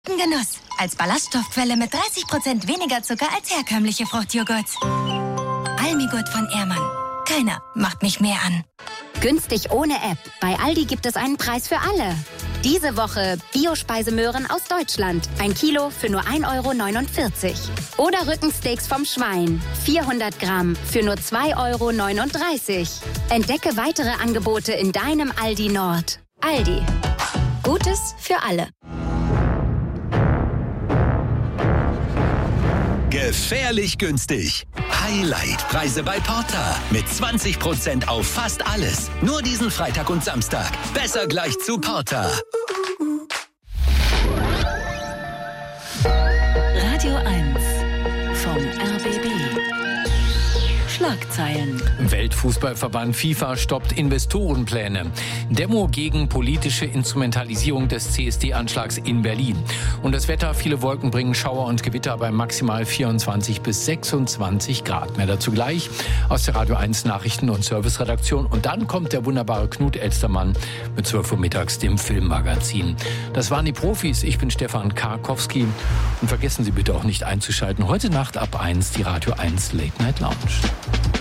Genuss. Als Ballaststoffquelle mit 30% weniger Zucker als herkömmliche Fruchtjoghurts. Almigurt von Ehrmann. Keiner macht mich mehr an. Günstig ohne App. Bei Aldi gibt es einen Preis für alle. Diese Woche Bio-Speisemöhren aus Deutschland. 1 Kilo für nur 1,49 €. Oder Rückensteaks vom Schwein. 400 Gramm für nur 2,39 €. Entdecke weitere Angebote in deinem Aldi Nord. Aldi. Gutes für alle. Gefährlich günstig. Highlight-Preise bei Porta. Mit 20% auf fast alles. Nur diesen Freitag und Samstag. Besser gleich zu Porta. Radio 1 vom RBB. Schlagzeilen. Weltfußballverband FIFA stoppt Investorenpläne. Demo gegen politische Instrumentalisierung des CSD-Anschlags in Berlin. Und das Wetter, viele Wolken bringen Schauer und Gewitter bei maximal 24 bis 26 Grad. Mehr dazu gleich aus der Radio 1 Nachrichten- und Serviceredaktion. Und dann kommt der wunderbare Knut Elstermann mit 12 Uhr mittags, dem Filmmagazin. Das waren die Profis. Ich bin Stefan Karkowski. Und vergessen Sie bitte auch nicht einzuschalten. Heute Nacht ab 1 die Radio 1 Late Night Lounge.